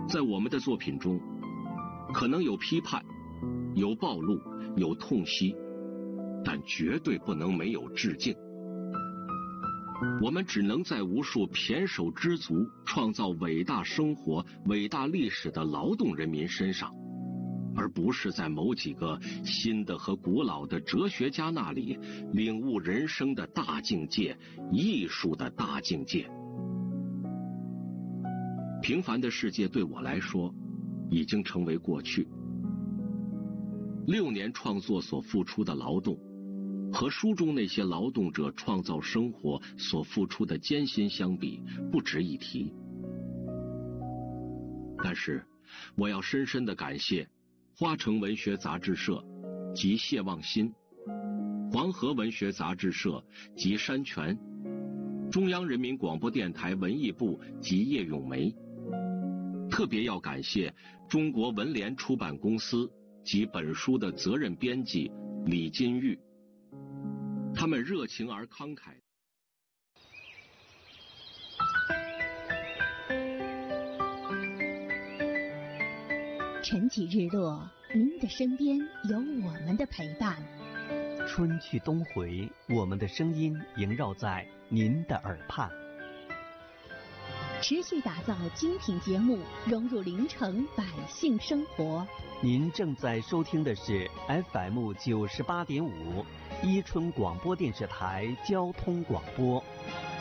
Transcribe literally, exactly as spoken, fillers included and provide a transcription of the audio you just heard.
在我们的作品中，可能有批判，有暴露，有痛惜，但绝对不能没有致敬。我们只能在无数胼手知足、创造伟大生活、伟大历史的劳动人民身上，而不是在某几个新的和古老的哲学家那里领悟人生的大境界、艺术的大境界。平凡的世界对我来说已经成为过去。六年创作所付出的劳动，和书中那些劳动者创造生活所付出的艰辛相比，不值一提。但是，我要深深地感谢花城文学杂志社及谢望新，黄河文学杂志社及山泉，中央人民广播电台文艺部及叶咏梅。特别要感谢中国文联出版公司及本书的责任编辑李金玉，他们热情而慷慨。 晨起日落，您的身边有我们的陪伴。 春去冬回，我们的声音萦绕在您的耳畔。 持续打造精品节目，融入临城百姓生活。 您正在收听的是 F M 九十八点五，伊春广播电视台交通广播。